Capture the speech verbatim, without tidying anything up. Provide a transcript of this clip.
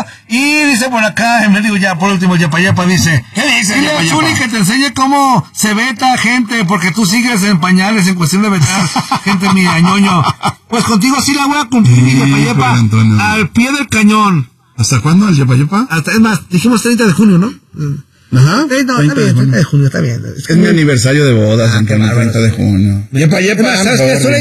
Y dice por acá, me digo ya, por último, Yepa Yepa dice, ¿qué dice dile a Chuli que te enseñe cómo se veta gente, porque tú sigues en pañales en cuestión de vetar gente mía, ñoño. Pues contigo sí la voy a cumplir, sí, Yepa Yepa, al pie del cañón. ¿Hasta cuándo el Yepa Yepa? Hasta, es más, dijimos treinta de junio, ¿no? Ajá. Sí, no, está bien, treinta de junio, está bien. Es, es mi aniversario de bodas, ah, en el treinta de junio. Yepa Yepa, ¿sabes qué?